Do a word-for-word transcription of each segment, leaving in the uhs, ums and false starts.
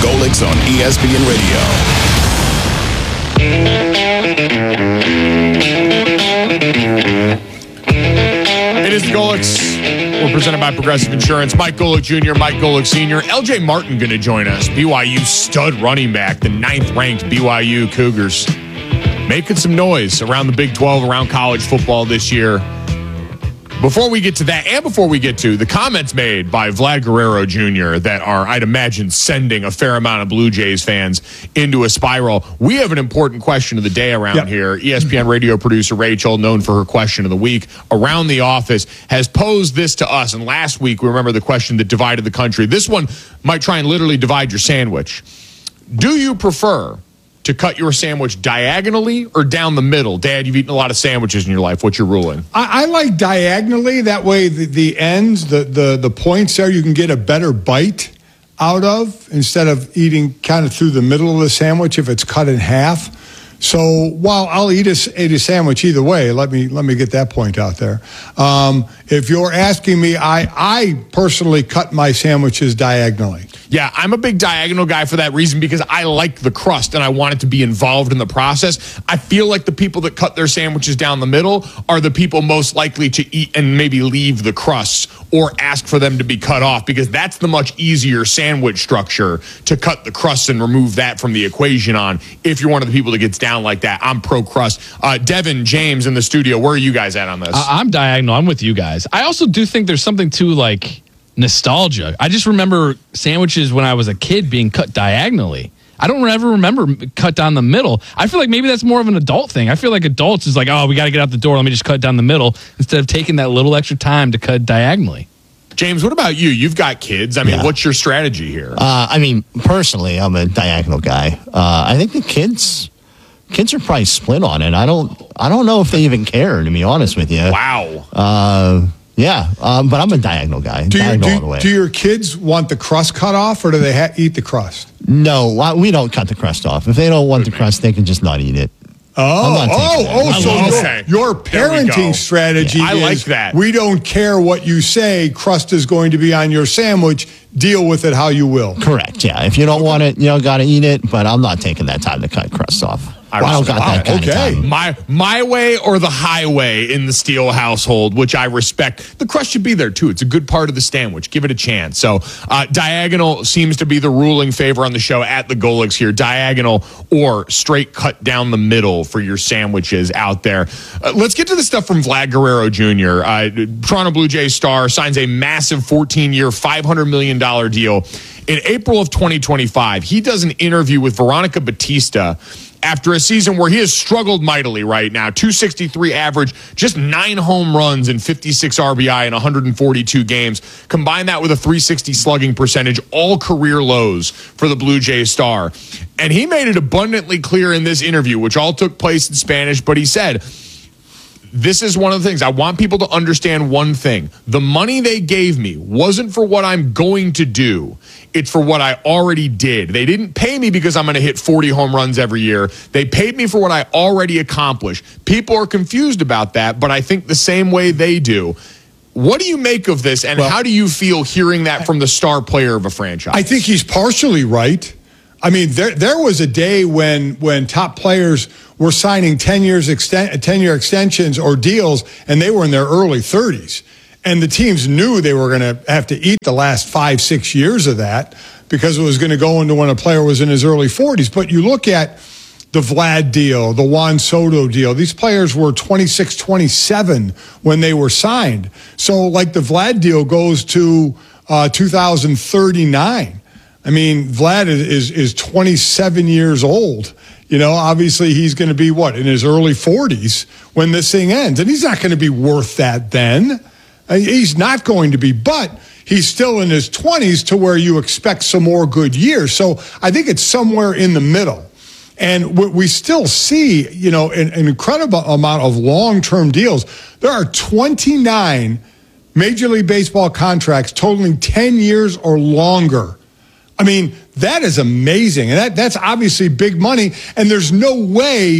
Golics on E S P N Radio. It is the Golics. We're presented by Progressive Insurance. Mike Golick Junior, Mike Golick Senior L J Martin going to join us. B Y U stud running back, the ninth-ranked B Y U Cougars. Making some noise around the Big twelve, around college football this year. Before we get to that, and before we get to the comments made by Vlad Guerrero Junior that are, I'd imagine, sending a fair amount of Blue Jays fans into a spiral, we have an important question of the day around yep. here. E S P N radio producer Rachel, known for her question of the week, around the office, has posed this to us. And last week, we remember the question that divided the country. This one might try and literally divide your sandwich. Do you prefer to cut your sandwich diagonally or down the middle? Dad, you've eaten a lot of sandwiches in your life. What's your ruling? I, I like diagonally. That way the, the ends, the, the, the points there, you can get a better bite out of instead of eating kind of through the middle of the sandwich if it's cut in half. So while I'll eat a, eat a sandwich either way, let me let me get that point out there. Um, if you're asking me, I, I personally cut my sandwiches diagonally. Yeah, I'm a big diagonal guy for that reason because I like the crust and I want it to be involved in the process. I feel like the people that cut their sandwiches down the middle are the people most likely to eat and maybe leave the crusts or ask for them to be cut off because that's the much easier sandwich structure to cut the crust and remove that from the equation on. If you're one of the people that gets down like that, I'm pro crust. Uh, Devin, James in the studio, where are you guys at on this? I- I'm diagonal. I'm with you guys. I also do think there's something to like nostalgia. I just remember sandwiches when I was a kid being cut diagonally. I don't ever remember cut down the middle. I feel like maybe that's more of an adult thing. I feel like adults is like, oh, we got to get out the door. Let me just cut down the middle instead of taking that little extra time to cut diagonally. James, what about you? You've got kids. I mean, yeah. what's your strategy here? Uh, I mean, personally, I'm a diagonal guy. Uh, I think the kids... Kids are probably split on it. I don't. I don't know if they even care. To be honest with you. Wow. Uh, yeah. Um, but I'm a diagonal guy. Do, you, diagonal do, all the way. do your kids want the crust cut off, or do they ha- eat the crust? No, we don't cut the crust off. If they don't want the crust, they can just not eat it. Oh, oh, oh! So okay. your, your parenting strategy yeah, I is like that. We don't care what you say. Crust is going to be on your sandwich. Deal with it how you will. Correct. Yeah. If you don't want it, you don't got to eat it. But I'm not taking that time to cut crusts off. I, well, I don't got wow, that kind okay. of time. My my way or the highway in the Steele household, which I respect. The crust should be there too. It's a good part of the sandwich. Give it a chance. So uh, diagonal seems to be the ruling favor on the show at the Golics here. Diagonal or straight cut down the middle for your sandwiches out there. Uh, let's get to the stuff from Vlad Guerrero Junior Uh, Toronto Blue Jays star signs a massive fourteen-year, five hundred million dollars deal. In April of twenty twenty-five, he does an interview with Veronica Batista after a season where he has struggled mightily right now. two sixty-three average, just nine home runs and fifty-six R B I in one hundred forty-two games. Combine that with a three sixty slugging percentage, all career lows for the Blue Jays star. And he made it abundantly clear in this interview, which all took place in Spanish, but he said, this is one of the things. I want people to understand one thing. The money they gave me wasn't for what I'm going to do. It's for what I already did. They didn't pay me because I'm going to hit forty home runs every year. They paid me for what I already accomplished. People are confused about that, but I think the same way they do. What do you make of this, and well, how do you feel hearing that from the star player of a franchise? I think he's partially right. I mean, there there was a day when when top players were signing ten years exten- ten-year extensions or deals, and they were in their early thirties. And the teams knew they were going to have to eat the last five, six years of that because it was going to go into when a player was in his early forties. But you look at the Vlad deal, the Juan Soto deal. These players were twenty-six, twenty-seven when they were signed. So, like, the Vlad deal goes to uh, two thousand thirty-nine. I mean, Vlad is, is twenty-seven years old. You know, obviously he's going to be, what, in his early forties when this thing ends. And he's not going to be worth that then. He's not going to be, but he's still in his twenties to where you expect some more good years. So I think it's somewhere in the middle. And we still see, you know, an, an incredible amount of long-term deals. There are twenty-nine Major League Baseball contracts totaling ten years or longer. I mean, that is amazing. And that, that's obviously big money. And there's no way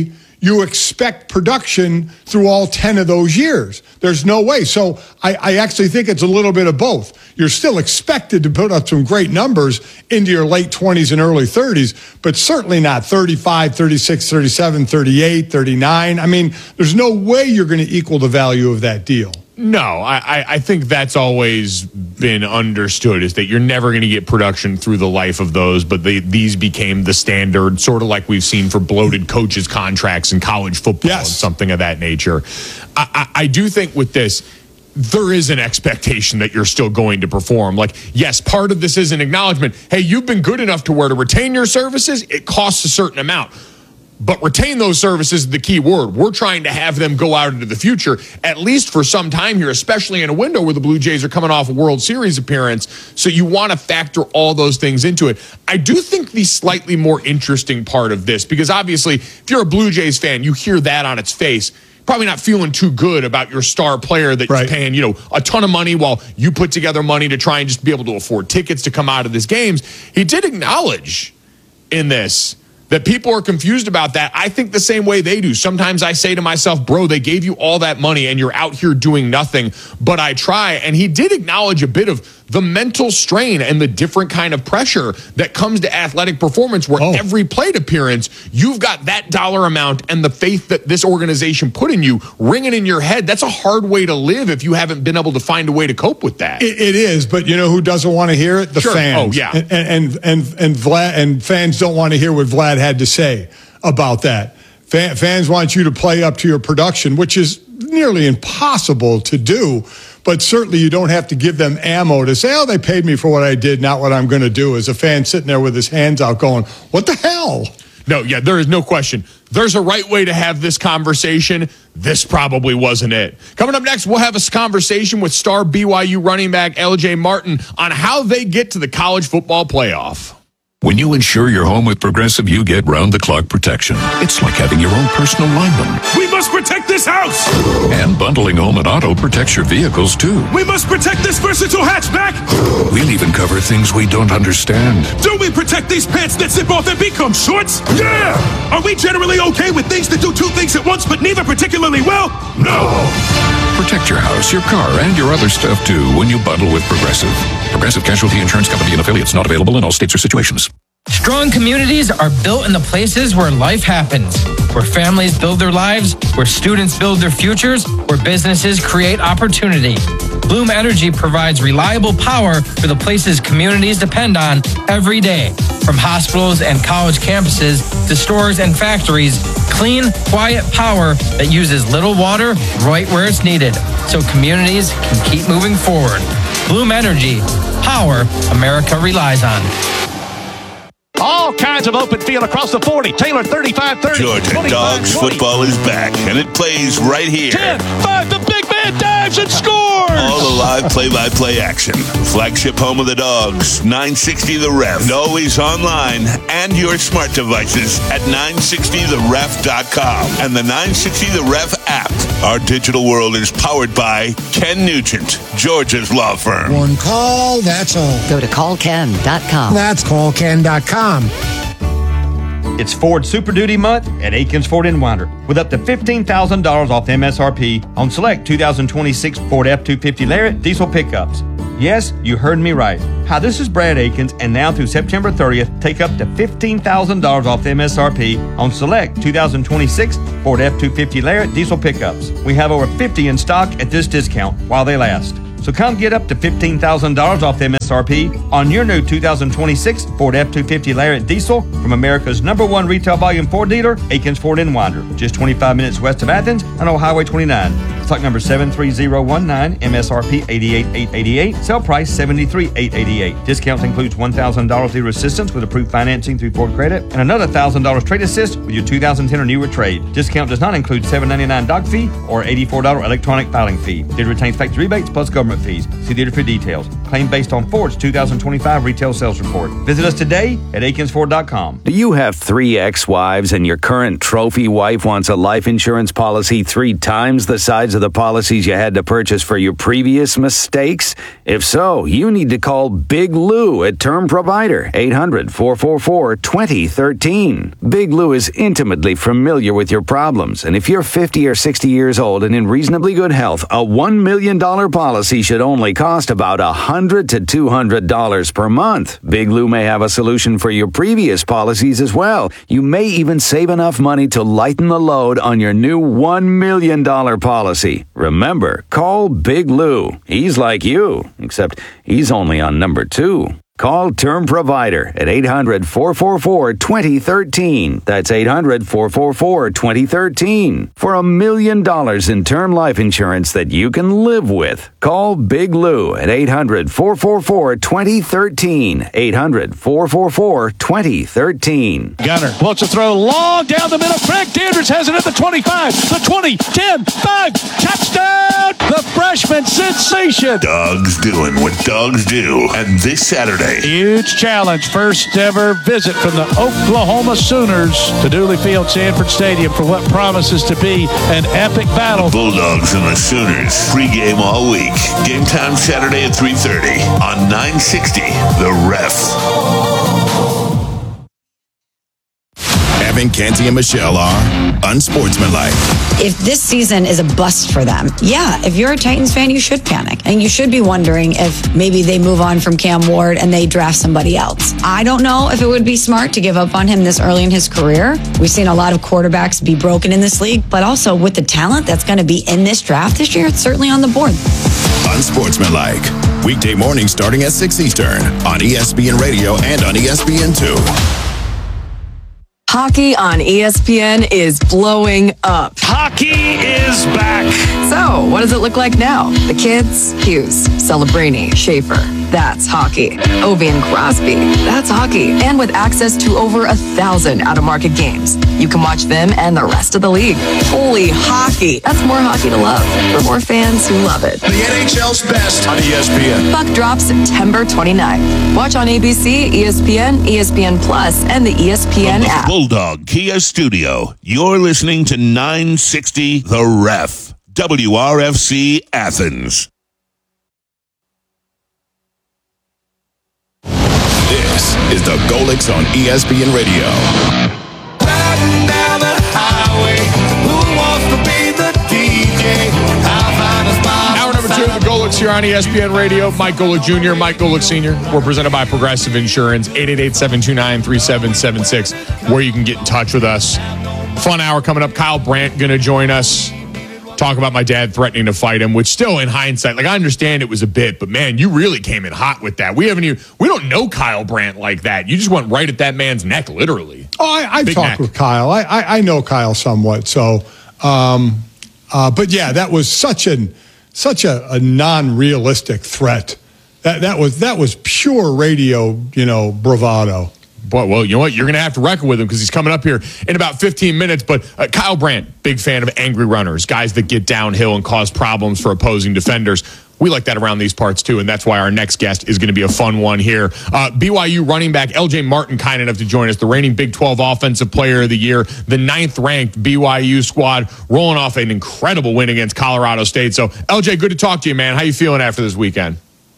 you expect production through all ten of those years. There's no way. So I, I actually think it's a little bit of both. You're still expected to put up some great numbers into your late twenties and early thirties, but certainly not thirty-five, thirty-six, thirty-seven, thirty-eight, thirty-nine. I mean, there's no way you're going to equal the value of that deal. No, I, I think that's always been understood, is that you're never going to get production through the life of those, but they, these became the standard, sort of like we've seen for bloated coaches' contracts in college football Yes. and something of that nature. I, I, I do think with this, there is an expectation that you're still going to perform. Like, yes, part of this is an acknowledgement. Hey, you've been good enough to where to retain your services, it costs a certain amount. But retain those services is the key word. We're trying to have them go out into the future, at least for some time here, especially in a window where the Blue Jays are coming off a World Series appearance. So you want to factor all those things into it. I do think the slightly more interesting part of this, because obviously if you're a Blue Jays fan, you hear that on its face, probably not feeling too good about your star player that Right. you're paying, you know, a ton of money while you put together money to try and just be able to afford tickets to come out of these games. He did acknowledge in this that people are confused about that. I think the same way they do. Sometimes I say to myself, bro, they gave you all that money and you're out here doing nothing, but I try. And he did acknowledge a bit of the mental strain and the different kind of pressure that comes to athletic performance, where Oh. every plate appearance, you've got that dollar amount and the faith that this organization put in you ringing in your head. That's a hard way to live if you haven't been able to find a way to cope with that. It, it is, but you know who doesn't want to hear it? The Sure. fans. Oh, yeah. And and and and Vlad and fans don't want to hear what Vlad had to say about that. Fan, fans want you to play up to your production, which is nearly impossible to do. But certainly you don't have to give them ammo to say, oh, they paid me for what I did, not what I'm going to do. As a fan sitting there with his hands out going, what the hell? No, yeah, there is no question. There's a right way to have this conversation. This probably wasn't it. Coming up next, we'll have a conversation with star B Y U running back L J Martin on how they get to the college football playoff. When you insure your home with Progressive, you get round-the-clock protection. It's like having your own personal lineman. We must protect this house! And bundling home and auto protects your vehicles, too. We must protect this versatile hatchback! We'll even cover things we don't understand. Do we protect these pants that zip off and become shorts? Yeah! Are we generally okay with things that do two things at once but neither particularly well? No! Protect your house, your car, and your other stuff, too, when you bundle with Progressive. Progressive Casualty Insurance Company and affiliates, not available in all states or situations. Strong communities are built in the places where life happens, where families build their lives, where students build their futures, where businesses create opportunity. Bloom Energy provides reliable power for the places communities depend on every day. From hospitals and college campuses to stores and factories, clean, quiet power that uses little water right where it's needed, so communities can keep moving forward. Bloom Energy, power America relies on. All kinds of open field across the forty. Taylor thirty-five thirty. Georgia Dogs football is back, and it plays right here. ten, five, the big man dives and scores! All the live play-by-play action. Flagship home of the Dogs, nine sixty The Ref. And always online and your smart devices at nine sixty the ref dot com and the nine sixty The Ref app. Our digital world is powered by Ken Nugent, Georgia's law firm. One call, that's all. Go to call ken dot com. That's call ken dot com. It's Ford Super Duty Month at Aikens Ford in Winder with up to fifteen thousand dollars off M S R P on select two thousand twenty-six Ford F two fifty Lariat diesel pickups. Yes, you heard me right. Hi, this is Brad Aikens, and now through September thirtieth, take up to fifteen thousand dollars off M S R P on select two thousand twenty-six Ford F two fifty Lariat diesel pickups. We have over fifty in stock at this discount while they last. So come get up to fifteen thousand dollars off M S R P on your new two thousand twenty-six Ford F two fifty Lariat diesel from America's number one retail volume Ford dealer, Aikens Ford in Winder, just twenty-five minutes west of Athens on Old Highway twenty-nine. Stock number seven three zero one nine, M S R P eighty-eight thousand eight hundred eighty-eight, sell price seventy-three thousand eight hundred eighty-eight. Discounts includes one thousand dollars dealer assistance with approved financing through Ford Credit and another one thousand dollars trade assist with your two thousand ten or newer trade. Discount does not include seven ninety-nine doc fee or eighty-four dollars electronic filing fee. Dealer retains factory rebates plus government fees. See dealer for details. claim based on Ford's two thousand twenty-five retail sales report. Visit us today at Akins Ford dot com. Do you have three ex-wives and your current trophy wife wants a life insurance policy three times the size of the policies you had to purchase for your previous mistakes? If so, you need to call Big Lou at Term Provider, eight hundred, four four four, two zero one three. Big Lou is intimately familiar with your problems, and if you're fifty or sixty years old and in reasonably good health, a one million dollars policy should only cost about one hundred to two hundred dollars per month. Big Lou may have a solution for your previous policies as well. You may even save enough money to lighten the load on your new one million dollars policy. Remember, call Big Lou. He's like you, except he's only on number two. Call Term Provider at eight hundred, four four four, two zero one three. That's eight hundred, four four four, two zero one three. For a million dollars in term life insurance that you can live with. Call Big Lou at eight hundred, four four four, two zero one three. eight hundred, four four four, two zero one three. Gunner wants to throw long down the middle. Frank Dandridge has it at the twenty-five, the twenty, ten, five. Touchdown! The freshman sensation. Dogs doing what dogs do. And this Saturday, huge challenge. First ever visit from the Oklahoma Sooners to Dooley Field, Sanford Stadium for what promises to be an epic battle. Bulldogs and the Sooners. Pre-game all week. Game time Saturday at three thirty on nine sixty The Ref. Evan, Canty, and Michelle are unsportsmanlike. If this season is a bust for them, yeah, if you're a Titans fan, you should panic. And you should be wondering if maybe they move on from Cam Ward and they draft somebody else. I don't know if it would be smart to give up on him this early in his career. We've seen a lot of quarterbacks be broken in this league, but also with the talent that's going to be in this draft this year, it's certainly on the board. Unsportsmanlike. Weekday morning starting at six Eastern on E S P N Radio and on E S P N two. Hockey on E S P N is blowing up. Hockey is back. So, what does it look like now? The kids? Hughes, Celebrini, Schaefer. That's hockey. Ovi and Crosby. That's hockey. And with access to over a thousand out-of-market games, you can watch them and the rest of the league. Holy hockey. That's more hockey to love for more fans who love it. The N H L's best on E S P N. Puck drops September twenty-ninth. Watch on A B C, E S P N, E S P N Plus, and the E S P N From the app. Bulldog Kia Studio, you're listening to nine sixty The Ref. W R F C Athens. This is the Golix on E S P N Radio. Riding down the highway, who wants to be the D J? I'll find a spot. Hour number two of the Golix here on E S P N Radio. Mike Golick Junior, Mike Golick Senior We're presented by Progressive Insurance, eight eight eight, seven two nine, three seven seven six, where you can get in touch with us. Fun hour coming up. Kyle Brandt going to join us. Talk about my dad threatening to fight him, which still in hindsight, like I understand it was a bit, but man, you really came in hot with that. We haven't even, we don't know Kyle Brandt like that. You just went right at that man's neck, literally. Oh, I, I've Big talked neck. with Kyle. I, I, I know Kyle somewhat. So, um, uh, but yeah, that was such an such a, a non-realistic threat. That that was that was pure radio, you know, bravado. But, well, you know what? You're going to have to reckon with him because he's coming up here in about fifteen minutes. But uh, Kyle Brandt, big fan of angry runners, guys that get downhill and cause problems for opposing defenders. We like that around these parts, too, and that's why our next guest is going to be a fun one here. Uh, B Y U running back L J Martin, kind enough to join us, the reigning Big twelve Offensive Player of the Year, the ninth-ranked B Y U squad, rolling off an incredible win against Colorado State. So, L J, good to talk to you, man. How you feeling after this weekend?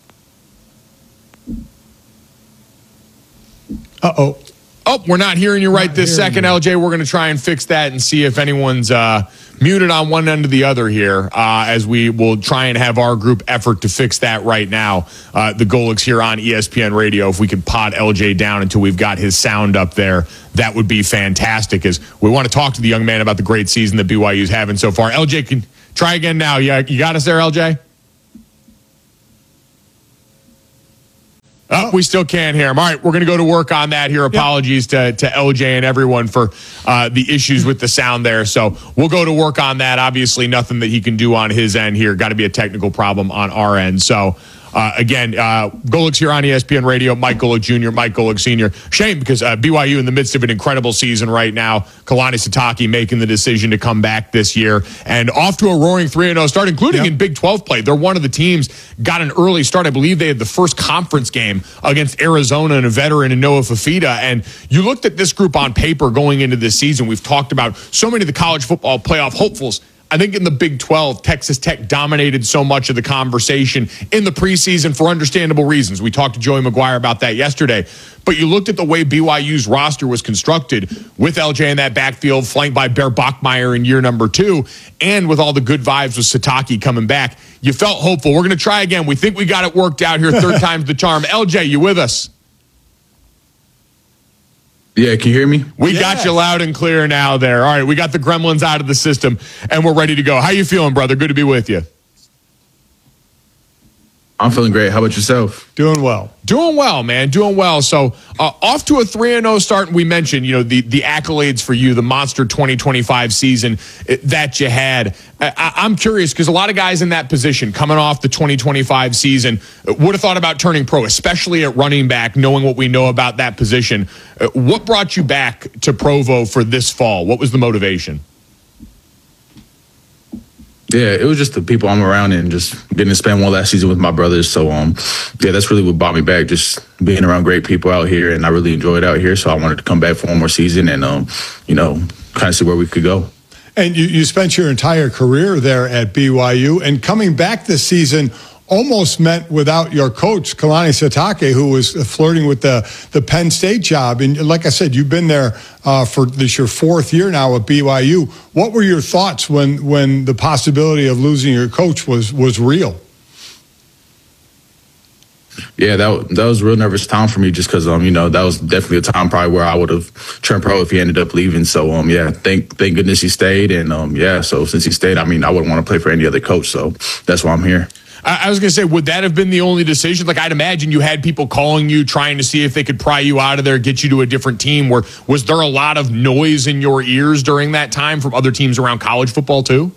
Uh-oh. Oh, we're not hearing you right this second, L J. We're going to try and fix that and see if anyone's uh, muted on one end or the other here uh, as we will try and have our group effort to fix that right now. Uh, the Golix here on E S P N Radio. If we could pod L J down until we've got his sound up there, that would be fantastic as we want to talk to the young man about the great season that B Y U's having so far. L J, can try again now. Yeah, you got us there, L J? Oh, we still can't hear him. All right, we're going to go to work on that here. Apologies yep. to, to L J and everyone for uh, the issues with the sound there. So we'll go to work on that. Obviously, nothing that he can do on his end here. Got to be a technical problem on our end. So uh, again, uh, Golick's here on E S P N Radio. Mike Golick Junior, Mike Golick Senior Shame because uh, B Y U in the midst of an incredible season right now. Kalani Sitake making the decision to come back this year and off to a roaring three and oh start, including yep. in Big twelve play. They're one of the teams got an early start. I believe they had the first conference game against Arizona and a veteran in Noah Fafita. And you looked at this group on paper going into this season. We've talked about so many of the college football playoff hopefuls. I think in the Big twelve, Texas Tech dominated so much of the conversation in the preseason for understandable reasons. We talked to Joey McGuire about that yesterday. But you looked at the way B Y U's roster was constructed with L J in that backfield, flanked by Bear Bachmeier in year number two, and with all the good vibes with Sitake coming back. You felt hopeful. We're going to try again. We think we got it worked out here. Third time's the charm. L J, you with us? Yeah, can you hear me? We yes. got you loud and clear now there. All right, we got the gremlins out of the system, and we're ready to go. How you feeling, brother? Good to be with you. I'm feeling great. How about yourself? Doing well. Doing well, man. Doing well. So uh, off to a three and oh start. And we mentioned, you know, the, the accolades for you, the monster twenty twenty-five season that you had. I, I'm curious because a lot of guys in that position coming off the twenty twenty-five season would have thought about turning pro, especially at running back, knowing what we know about that position. Uh, what brought you back to Provo for this fall? What was the motivation? Yeah, it was just the people I'm around and just getting to spend one last season with my brothers. So, um, yeah, that's really what brought me back, just being around great people out here. And I really enjoyed out here. So I wanted to come back for one more season and, um, you know, kind of see where we could go. And you, you spent your entire career there at B Y U. And coming back this season almost meant without your coach, Kalani Sitake, who was flirting with the, the Penn State job. And like I said, you've been there uh, for this your fourth year now at B Y U. What were your thoughts when when the possibility of losing your coach was was real? Yeah, that that was a real nervous time for me just because, um, you know, that was definitely a time probably where I would have turned pro if he ended up leaving. So, um, yeah, thank thank goodness he stayed. And, um, yeah, so since he stayed, I mean, I wouldn't want to play for any other coach. So that's why I'm here. I was going to say, would that have been the only decision? Like, I'd imagine you had people calling you, trying to see if they could pry you out of there, get you to a different team. Where was there a lot of noise in your ears during that time from other teams around college football too?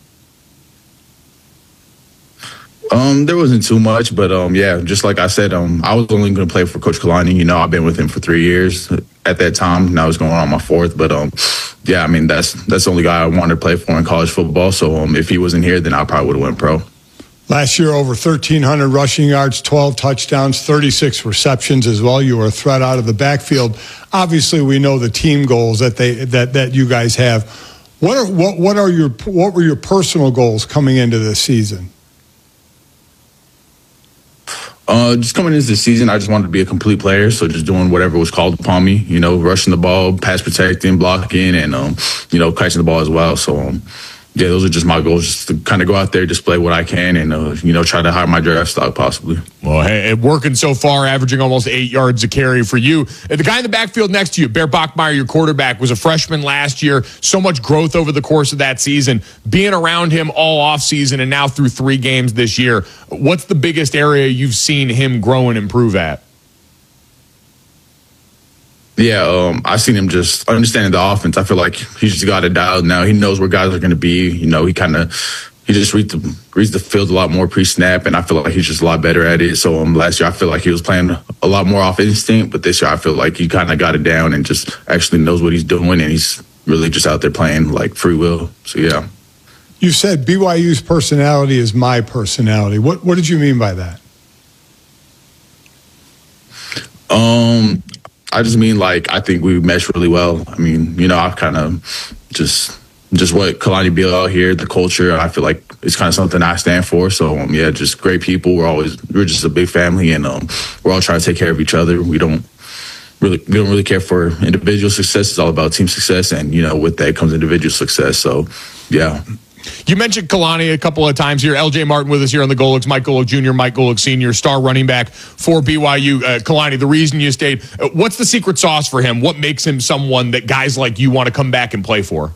Um, there wasn't too much, but um, yeah, just like I said, um, I was only going to play for Coach Kalani. You know, I've been with him for three years at that time, and I was going on my fourth. But um, yeah, I mean, that's that's the only guy I wanted to play for in college football. So um, if he wasn't here, then I probably would have went pro. Last year, over thirteen hundred rushing yards, twelve touchdowns, thirty-six receptions as well. You were a threat out of the backfield. Obviously, we know the team goals that they that that you guys have. What are what what are your what were your personal goals coming into this season? Uh, just coming into the season, I just wanted to be a complete player. So just doing whatever was called upon me, you know, rushing the ball, pass protecting, blocking, and um, you know, catching the ball as well. So um. Yeah, those are just my goals, just to kind of go out there, display what I can, and, uh, you know, try to hire my draft stock possibly. Well, hey, working so far, averaging almost eight yards a carry for you. And the guy in the backfield next to you, Bear Bachmeier, your quarterback, was a freshman last year. So much growth over the course of that season. Being around him all offseason and now through three games this year, what's the biggest area you've seen him grow and improve at? Yeah, um, I've seen him just understanding the offense. I feel like he's just got it dialed now. He knows where guys are going to be. You know, he kind of he just reads the reads the field a lot more pre-snap, and I feel like he's just a lot better at it. So um, last year, I feel like he was playing a lot more off instinct, but this year, I feel like he kind of got it down and just actually knows what he's doing, and he's really just out there playing like free will. So yeah. You said B Y U's personality is my personality. What what did you mean by that? Um. I just mean, like, I think we mesh really well. I mean, you know, I've kind of just just what Kalani built out here, the culture, I feel like it's kind of something I stand for. So, um, yeah, just great people. We're always, we're just a big family, and um, we're all trying to take care of each other. We don't really, we don't really care for individual success. It's all about team success, and, you know, with that comes individual success. So, yeah. You mentioned Kalani a couple of times here. L J Martin with us here on the Golicks. Mike Golick Junior, Mike Golick Senior, star running back for B Y U. Uh, Kalani, the reason you stayed, uh, what's the secret sauce for him? What makes him someone that guys like you want to come back and play for?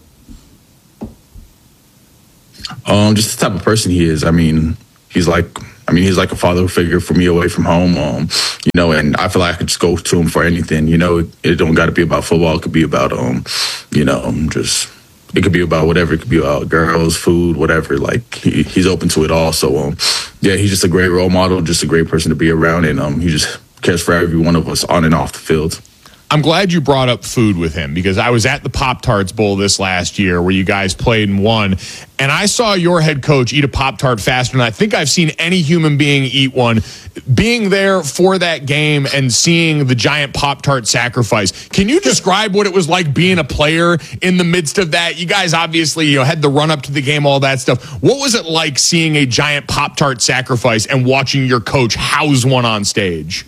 Um, just the type of person he is. I mean, he's like, I mean, he's like a father figure for me away from home. Um, you know, and I feel like I could just go to him for anything. You know, it, it don't got to be about football. It could be about, um, you know, just it could be about whatever. It could be about girls, food, whatever. Like he, he's open to it all. So um, yeah, he's just a great role model, just a great person to be around, and um, he just cares for every one of us on and off the field. I'm glad you brought up food with him because I was at the Pop-Tarts Bowl this last year where you guys played and won, and I saw your head coach eat a Pop-Tart faster than I think I've seen any human being eat one. Being there for that game and seeing the giant Pop-Tart sacrifice, can you describe what it was like being a player in the midst of that? You guys obviously, you know, had the run-up to the game, all that stuff. What was it like seeing a giant Pop-Tart sacrifice and watching your coach house one on stage?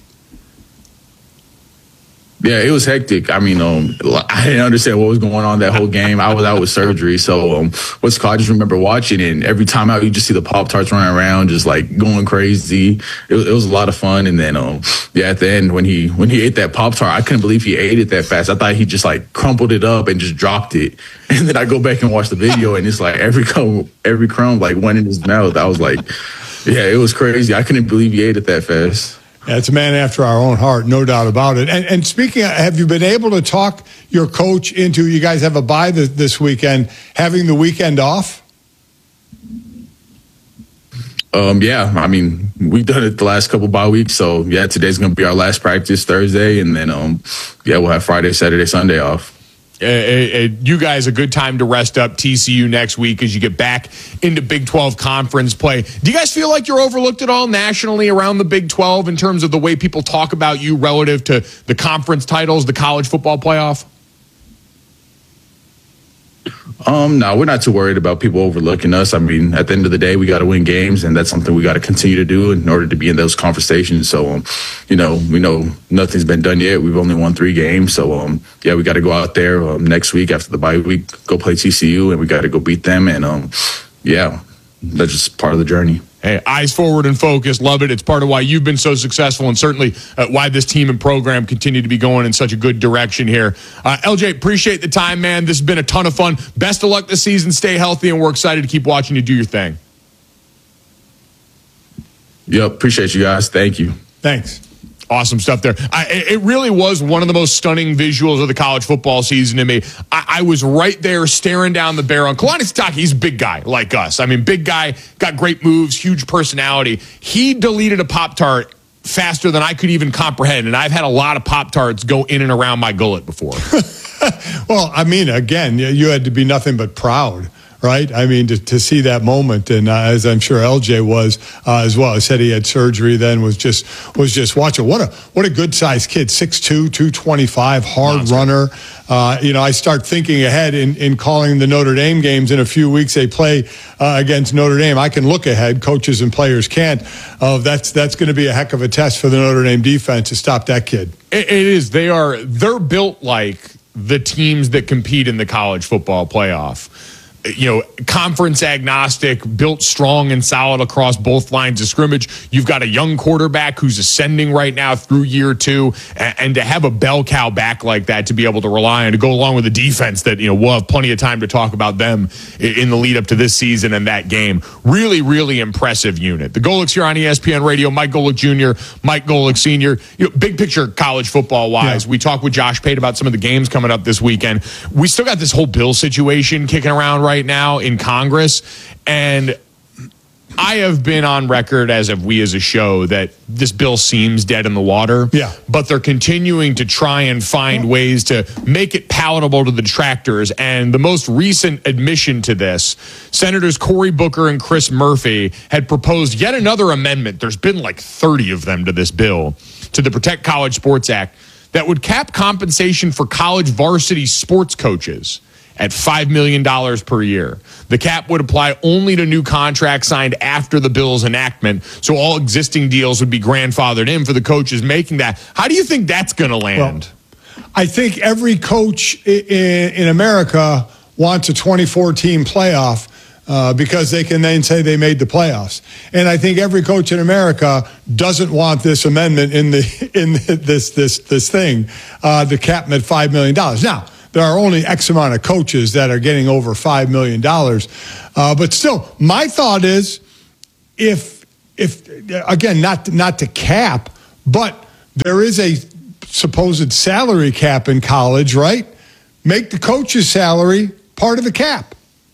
Yeah, it was hectic. I mean, um, I didn't understand what was going on that whole game. I was out with surgery, so um, what's called, I just remember watching it. And every time out, you just see the Pop-Tarts running around, just like going crazy. It was, it was a lot of fun. And then, um, yeah, at the end when he when he ate that Pop-Tart, I couldn't believe he ate it that fast. I thought he just like crumpled it up and just dropped it. And then I go back and watch the video, and it's like every crumb, every crumb like went in his mouth. I was like, yeah, it was crazy. I couldn't believe he ate it that fast. Yeah, it's a man after our own heart, no doubt about it. And, and speaking of, have you been able to talk your coach into, you guys have a bye this, this weekend, having the weekend off? Um, yeah, I mean, we've done it the last couple bye weeks. So, yeah, today's going to be our last practice, Thursday. And then, um, yeah, we'll have Friday, Saturday, Sunday off. Uh, uh, you guys a good time to rest up. T C U next week as you get back into Big twelve conference play. Do you guys feel like you're overlooked at all nationally around the Big twelve in terms of the way people talk about you relative to the conference titles, the college football playoff? Um, no, we're not too worried about people overlooking us. I mean, at the end of the day, we got to win games, and that's something we got to continue to do in order to be in those conversations. So, um, you know, we know nothing's been done yet. We've only won three games. So, um, yeah, we got to go out there um, next week after the bye week, go play T C U, and we got to go beat them. And, um, yeah, that's just part of the journey. Hey, eyes forward and focused. Love it. It's part of why you've been so successful and certainly uh, why this team and program continue to be going in such a good direction here. Uh, L J, appreciate the time, man. This has been a ton of fun. Best of luck this season. Stay healthy, and we're excited to keep watching you do your thing. Yep, appreciate you guys. Thank you. Thanks. Awesome stuff there. I, it really was one of the most stunning visuals of the college football season to me. I, I was right there staring down the barrel. And Kalani Sitake, he's a big guy like us. I mean, big guy, got great moves, huge personality. He deleted a Pop-Tart faster than I could even comprehend. And I've had a lot of Pop-Tarts go in and around my gullet before. Well, I mean, again, you had to be nothing but proud. Right? I mean, to, to see that moment, and uh, as I'm sure L J was uh, as well. I said he had surgery then, was just was just watching. What a what a good sized kid, six two, two twenty-five, hard Monster. runner. Uh, you know, I start thinking ahead in, in calling the Notre Dame games in a few weeks. They play uh, against Notre Dame. I can look ahead. Coaches and players can't. Uh, that's that's going to be a heck of a test for the Notre Dame defense to stop that kid. It, it is. They are. They're built like the teams that compete in the college football playoff. You know, conference agnostic, built strong and solid across both lines of scrimmage. You've got a young quarterback who's ascending right now through year two, and, and to have a bell cow back like that to be able to rely on, to go along with the defense that, you know, we'll have plenty of time to talk about them in the lead up to this season and that game. Really, really impressive unit. The Golics here on E S P N Radio, Mike Golic Junior, Mike Golic Senior. You know, big picture college football wise, yeah. We talked with Josh Pate about some of the games coming up this weekend. We still got this whole bill situation kicking around right now in Congress, and I have been on record, as have we as a show, that this bill seems dead in the water. Yeah. But they're continuing to try and find ways to make it palatable to the detractors. And the most recent admission to this, Senators Cory Booker and Chris Murphy had proposed yet another amendment. There's been like thirty of them to this bill, to the Protect College Sports Act, that would cap compensation for college varsity sports coaches at five million dollars per year. The cap would apply only to new contracts signed after the bill's enactment, so all existing deals would be grandfathered in for the coaches making that. How do you think that's going to land? Well, I think every coach in, in America wants a twenty-four team playoff uh, because they can then say they made the playoffs. And I think every coach in America doesn't want this amendment in the in this this this thing, uh, the cap at five million dollars. Now, there are only X amount of coaches that are getting over five million dollars. Uh, but still, my thought is, if, if again, not, not to cap, but there is a supposed salary cap in college, right? Make the coach's salary part of the cap.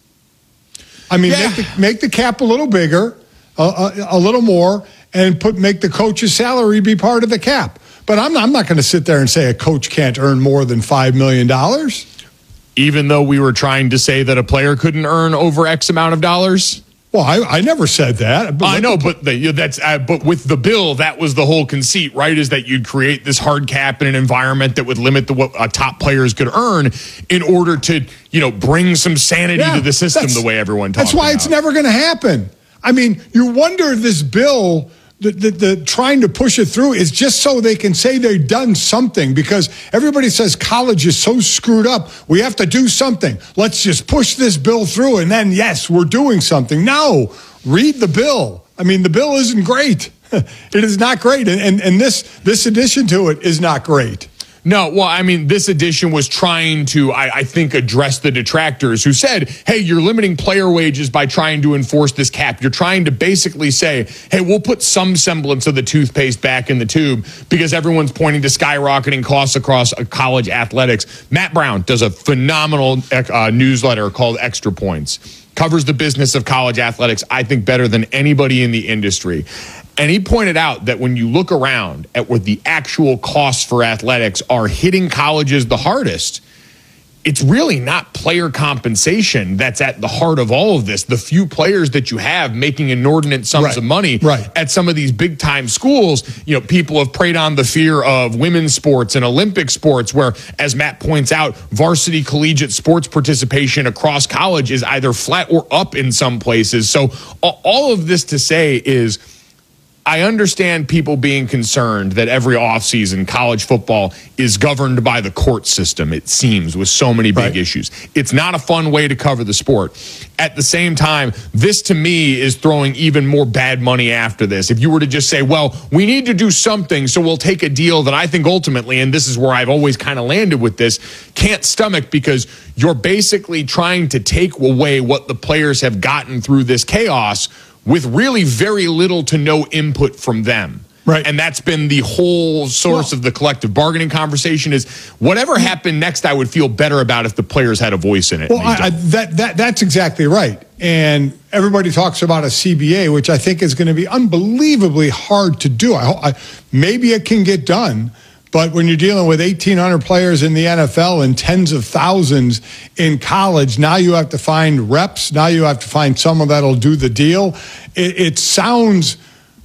I mean, Yeah. make, the, make the cap a little bigger, uh, a, a little more, and put make the coach's salary be part of the cap. But I'm not, I'm not going to sit there and say a coach can't earn more than five million dollars. Even though we were trying to say that a player couldn't earn over X amount of dollars? Well, I, I never said that. But I know, but the, that's uh, but with the bill, that was the whole conceit, right? Is that you'd create this hard cap in an environment that would limit the what uh, top players could earn in order to, you know, bring some sanity Yeah, to the system that's- the way everyone talks That's why about. it's never going to happen. I mean, you wonder if this bill, the, the, the trying to push it through is just so they can say they've done something, because everybody says college is so screwed up. We have to do something. Let's just push this bill through, and then, yes, we're doing something. No, read the bill. I mean, the bill isn't great. It is not great. And, and, and this, this addition to it is not great. No, well, I mean, this edition was trying to, I, I think, address the detractors who said, hey, you're limiting player wages by trying to enforce this cap. You're trying to basically say, hey, we'll put some semblance of the toothpaste back in the tube because everyone's pointing to skyrocketing costs across uh, college athletics. Matt Brown does a phenomenal uh, newsletter called Extra Points. Covers the business of college athletics, I think, better than anybody in the industry. And he pointed out that when you look around at what the actual costs for athletics are hitting colleges the hardest, it's really not player compensation that's at the heart of all of this. The few players that you have making inordinate sums Right. of money Right. at some of these big time schools, you know, people have preyed on the fear of women's sports and Olympic sports, where, as Matt points out, varsity collegiate sports participation across college is either flat or up in some places. So all of this to say is, I understand people being concerned that every offseason college football is governed by the court system, it seems, with so many big Right. issues. It's not a fun way to cover the sport. At the same time, this to me is throwing even more bad money after this. If you were to just say, well, we need to do something, so we'll take a deal that I think ultimately, and this is where I've always kind of landed with this, can't stomach, because you're basically trying to take away what the players have gotten through this chaos with really very little to no input from them. Right. And that's been the whole source Well- of the collective bargaining conversation, is whatever happened next, I would feel better about if the players had a voice in it. Well, and they I, I, don't. that, that that's exactly right. And everybody talks about a C B A, which I think is going to be unbelievably hard to do. I, I, maybe it can get done, but when you're dealing with eighteen hundred players in the N F L and tens of thousands in college, now you have to find reps. Now you have to find someone that'll do the deal. It, it sounds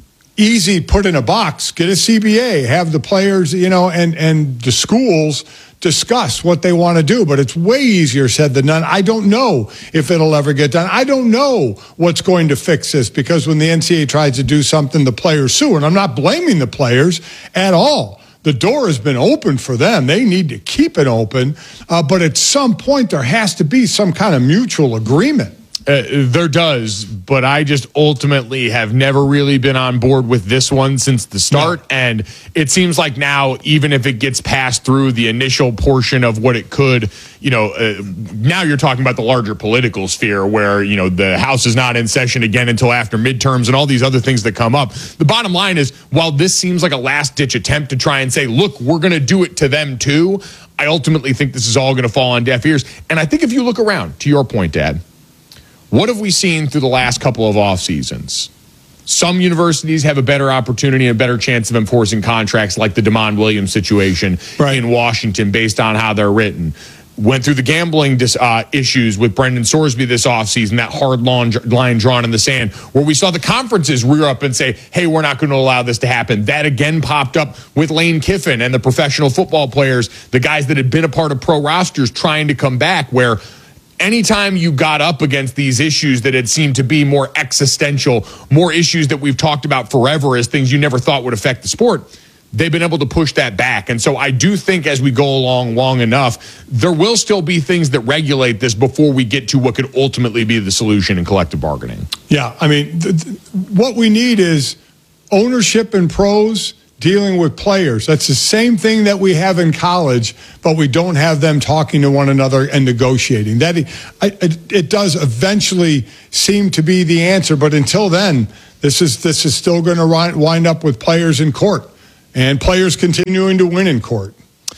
easy, put in a box, get a C B A, have the players, you know, and, and the schools discuss what they want to do. But it's way easier said than done. I don't know if it'll ever get done. I don't know what's going to fix this, because when the N C double A tries to do something, the players sue. And I'm not blaming the players at all. The door has been open for them. They need to keep it open. Uh, but at some point, there has to be some kind of mutual agreement. Uh, there does, but I just ultimately have never really been on board with this one since the start. No. And it seems like now, even if it gets passed through the initial portion of what it could, you know, uh, now you're talking about the larger political sphere where, you know, the House is not in session again until after midterms and all these other things that come up. The bottom line is, while this seems like a last-ditch attempt to try and say, look, we're going to do it to them too, I ultimately think this is all going to fall on deaf ears. And I think if you look around, to your point, Dad, what have we seen through the last couple of off seasons? Some universities have a better opportunity and a better chance of enforcing contracts, like the DeMond Williams situation right. in Washington, based on how they're written. Went through the gambling dis, uh, issues with Brendan Sorsby this offseason, that hard line, line drawn in the sand, where we saw the conferences rear up and say, hey, we're not going to allow this to happen. That again popped up with Lane Kiffin and the professional football players, the guys that had been a part of pro rosters trying to come back, where anytime you got up against these issues that had seemed to be more existential, more issues that we've talked about forever as things you never thought would affect the sport, they've been able to push that back. And so I do think as we go along long enough, there will still be things that regulate this before we get to what could ultimately be the solution in collective bargaining. Yeah, I mean, th- th- what we need is ownership in pros dealing with players. That's the same thing that we have in college, but we don't have them talking to one another and negotiating. That I, it, it does eventually seem to be the answer, but until then, this is this is still going to wind up with players in court and players continuing to win in court.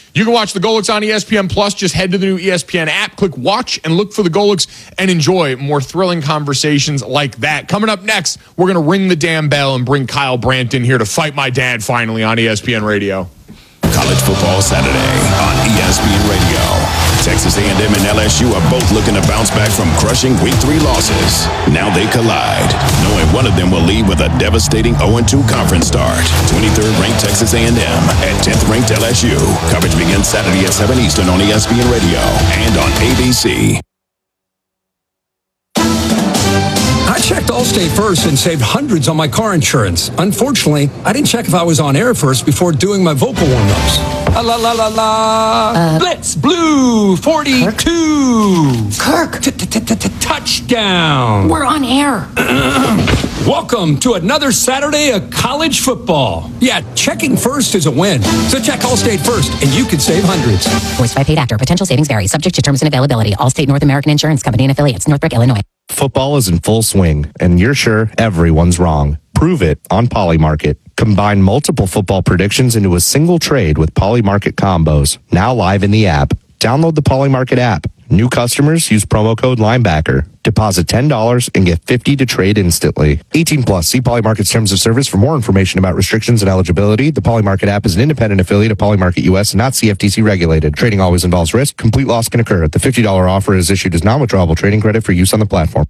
You can watch the Golics on E S P N Plus. Just head to the new E S P N app, click watch, and look for the Golics and enjoy more thrilling conversations like that. Coming up next, we're going to ring the damn bell and bring Kyle Brandt in here to fight my dad finally on E S P N Radio. College football Saturday on E S P N Radio. Texas A and M and L S U are both looking to bounce back from crushing week three losses. Now they collide, knowing one of them will leave with a devastating oh and two conference start. twenty-third ranked Texas A and M at tenth ranked L S U. Coverage begins Saturday at seven Eastern on E S P N Radio and on A B C. I checked Allstate first and saved hundreds on my car insurance. Unfortunately, I didn't check if I was on air first before doing my vocal warm-ups. La la la la la. Uh, Blitz Blue forty-two. Kirk. Touchdown. We're on air. Welcome to another Saturday of college football. Yeah, checking first is a win. So check Allstate first and you could save hundreds. Voiced by paid actor. Potential savings vary. Subject to terms and availability. Allstate North American Insurance Company and affiliates. Northbrook, Illinois. Football is in full swing, and you're sure everyone's wrong. Prove it on Polymarket. Combine multiple football predictions into a single trade with Polymarket combos. Now live in the app. Download the Polymarket app. New customers use promo code Linebacker. Deposit ten dollars and get fifty dollars to trade instantly. eighteen plus. See Polymarket's terms of service for more information about restrictions and eligibility. The Polymarket app is an independent affiliate of Polymarket U S and not C F T C regulated. Trading always involves risk. Complete loss can occur. The fifty dollars offer is issued as non-withdrawable trading credit for use on the platform.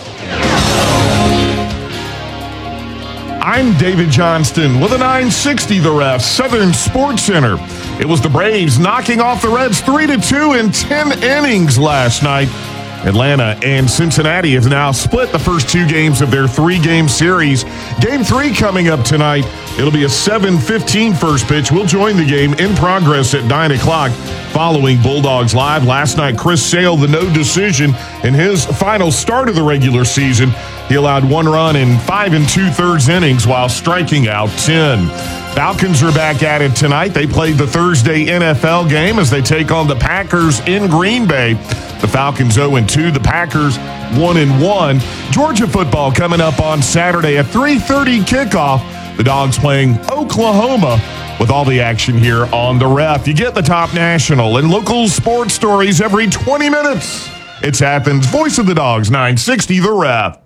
I'm David Johnston with a nine sixty The Ref, Southern Sports Center. It was the Braves knocking off the Reds three to two in ten innings last night. Atlanta and Cincinnati have now split the first two games of their three-game series. Game three coming up tonight. It'll be a seven fifteen first pitch. We'll join the game in progress at nine o'clock following Bulldogs Live. Last night, Chris Sale, the no decision in his final start of the regular season. He allowed one run in five and two-thirds innings while striking out ten. Falcons are back at it tonight. They played the Thursday N F L game as they take on the Packers in Green Bay. The Falcons oh and two, the Packers one and one. Georgia football coming up on Saturday at three thirty kickoff. The Dogs playing Oklahoma with all the action here on The Ref. You get the top national and local sports stories every twenty minutes. It's Athens' Voice of the Dogs, nine sixty The Ref.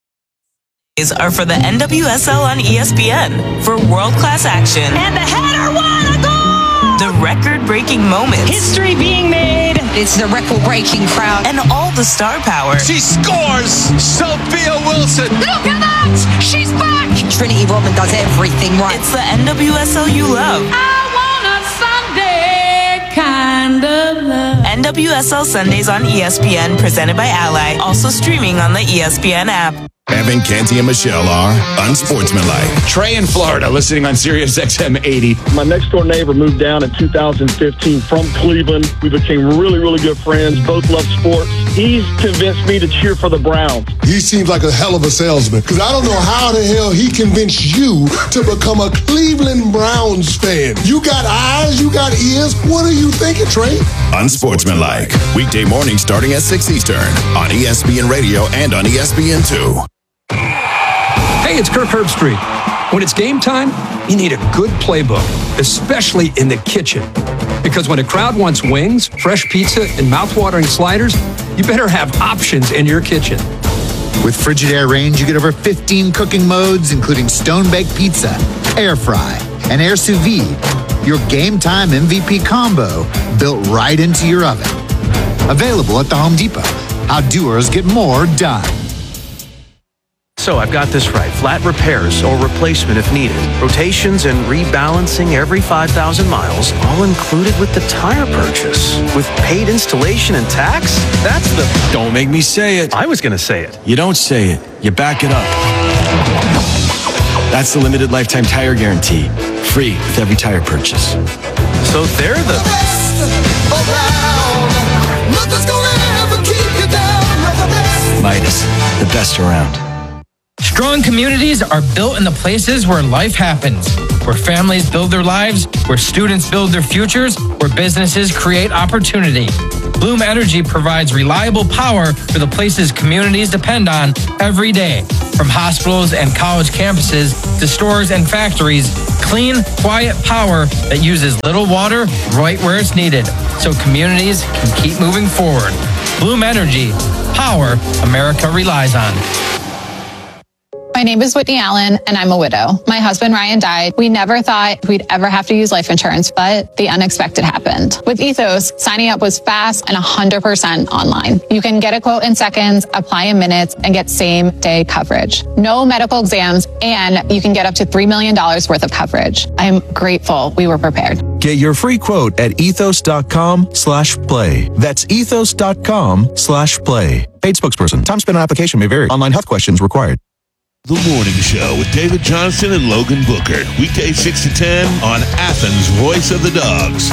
Are for the N W S L on E S P N for world-class action. And the header won a goal! The record-breaking moments. History being made. It's the record-breaking crowd. And all the star power. She scores! Sophia Wilson! Look at that! She's back! Trinity Rodman does everything right. It's the N W S L you love. I want a Sunday kind of love. N W S L Sundays on E S P N, presented by Ally. Also streaming on the E S P N app. Evan, Canty, and Michelle are unsportsmanlike. Trey in Florida, listening on Sirius X M eighty. My next door neighbor moved down in two thousand fifteen from Cleveland. We became really, really good friends. Both love sports. He's convinced me to cheer for the Browns. He seems like a hell of a salesman, because I don't know how the hell he convinced you to become a Cleveland Browns fan. You got eyes, you got ears. What are you thinking, Trey? Unsportsmanlike. Weekday morning starting at six Eastern on E S P N Radio and on E S P N two. Hey, it's Kirk Herbstreit. When it's game time, you need a good playbook, especially in the kitchen. Because when a crowd wants wings, fresh pizza, and mouthwatering sliders, you better have options in your kitchen. With Frigidaire Range, you get over fifteen cooking modes, including stone-baked pizza, air fry, and air sous vide. Your game time M V P combo built right into your oven. Available at the Home Depot. How doers get more done. So I've got this right. Flat repairs or replacement if needed. Rotations and rebalancing every five thousand miles, all included with the tire purchase. With paid installation and tax? That's the... Don't make me say it. I was going to say it. You don't say it. You back it up. That's the limited lifetime tire guarantee. Free with every tire purchase. So they're the... best around. Nothing's gonna ever keep you down. You're the best. Midas, the best around. Strong communities are built in the places where life happens, where families build their lives, where students build their futures, where businesses create opportunity. Bloom Energy provides reliable power for the places communities depend on every day. From hospitals and college campuses to stores and factories, clean, quiet power that uses little water right where it's needed, so communities can keep moving forward. Bloom Energy, power America relies on. My name is Whitney Allen, and I'm a widow. My husband, Ryan, died. We never thought we'd ever have to use life insurance, but the unexpected happened. With Ethos, signing up was fast and one hundred percent online. You can get a quote in seconds, apply in minutes, and get same-day coverage. No medical exams, and you can get up to three million dollars worth of coverage. I'm grateful we were prepared. Get your free quote at ethos.com slash play. That's ethos.com slash play. Paid spokesperson. Time spent on application may vary. Online health questions required. The Morning Show with David Johnson and Logan Booker. Weekday six to ten on Athens' Voice of the Dogs.